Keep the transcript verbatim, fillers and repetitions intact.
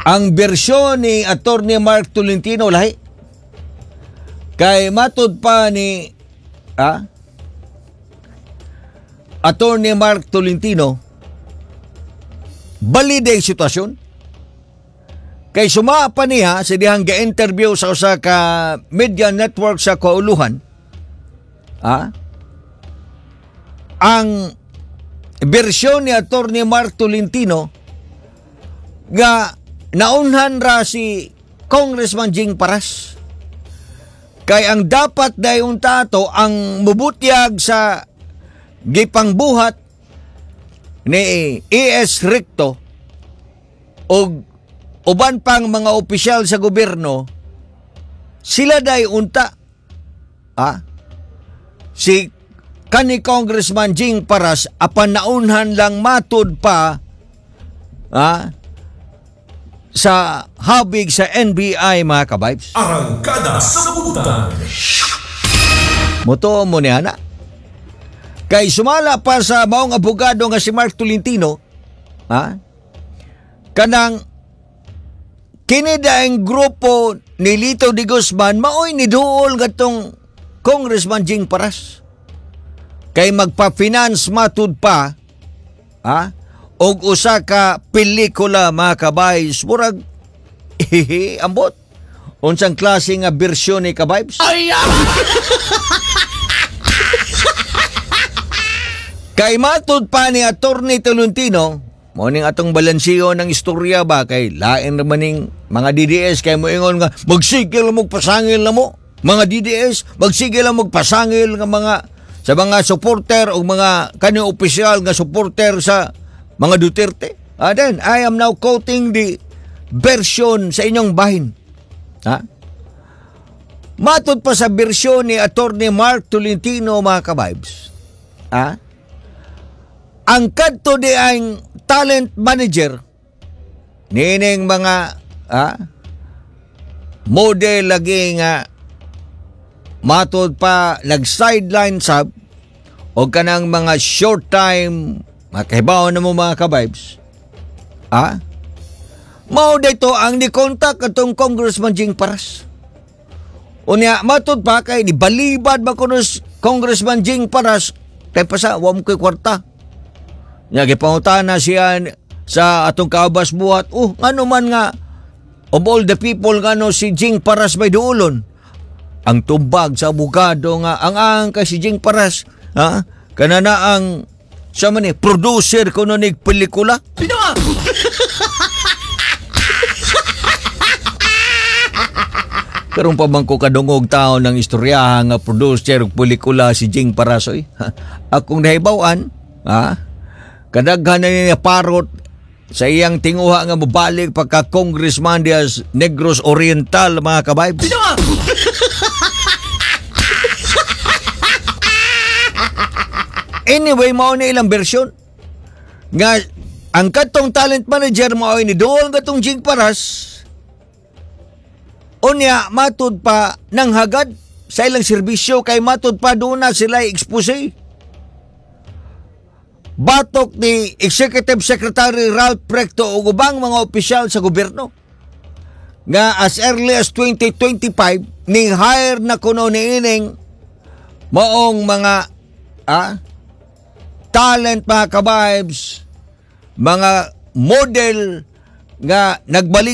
Ang bersyon ni Attorney Mark Tolentino lahi. Kay matud pa ni ah, Attorney Mark Tolentino, balide ang sitwasyon. Kay suma pa niya sa dihang ga-interview sa usa ka media network sa Kauluhan, ah, ang bersyon ni Attorney Mark Tolentino nga naunhan ra si Congressman Jing Paras. Kay ang dapat dayon tato ang mubutyag sa gipangbuhat ni E S Recto o uban pang mga opisyal sa gobyerno, sila day unta ah, si kani Congressman Jing Paras apan naunhan lang matud pa ah, sa habig sa N B I, mga kabibes. Arangkada sa Butan. Moto mo niya na. Kay sumala pa sa maong abogado nga si Mark Tolentino, ha? Kanang kinidaing grupo ni Lito de Guzman maoy ni duol gatong Congressman Jing Paras. Kay magpa-finance matud pa, ha? Og usa ka pelikula, mga kabays, murag hehe ambot unsang klase nga bersyon ni kabibes. Kay matud pa ni Attorney Tolentino, mo ning atong balansiyo ng istorya ba, kay lain naman ning mga D D S kay moingon nga magsigil mo pasangil na mo mga D D S, magsigil mo pasangil nga mga sa mga supporter o mga kanang opisyal nga supporter sa mga Duterte. Ah, then, I am now quoting the version sa inyong bahin. Ha? Matod pa sa bersyon ni Attorney Mark Tolentino, mga kabibes. Ha? Ang kadto di ang talent manager, nining mga ha? Model lagi nga matod pa nag-sideline sub o kanang mga short time makahibaw na mo, mga kabibes. Ah? Mao dito ang ni-contact atong Congressman Jing Paras. Unya, matod pa kay ni balibad ba kuno Congressman Jing Paras kay pasa wa mo koy kwarta. Nya gipangutana siya sa atong kaabas buhat, oh, ngano man nga of all the people ngano si Jing Paras may duolon. Ang tumbag sa abogado nga ang ang kay si Jing Paras, ha? Kanana ang sa man eh, producer ko no nig pelikula. Pino ah! Karon pa man ko kadungog tao ng istorya nga producer og pelikula si Jing Parasoy. Akong nahibaw-an, ha? Kadaghan na niya parot sa iyang tinguha nga mobalik pagka Congressman Diaz Negros Oriental, mga kabibes. Pino ah! Anyway, mao na ilang bersyon nga ang katong talent manager mao ni doon katong Jing Paras unya matud pa nang hagad sa ilang serbisyo, kay matud pa doon na sila expose. Batok ni Executive Secretary Ralph Recto ug ubang mga opisyal sa gobyerno nga as early as twenty twenty-five ni hire na kuno niining maong mga ah talent, mga kabibes, mga model nga nagbalik